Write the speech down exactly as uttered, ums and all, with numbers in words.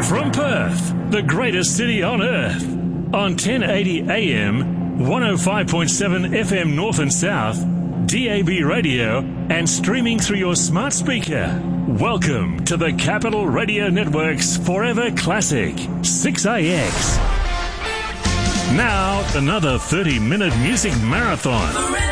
From Perth, the greatest city on earth, on ten eighty A M, one oh five point seven F M North and South, D A B radio, and streaming through your smart speaker. Welcome to the Capital Radio Network's Forever Classic, six A X. Now, another thirty-minute music marathon.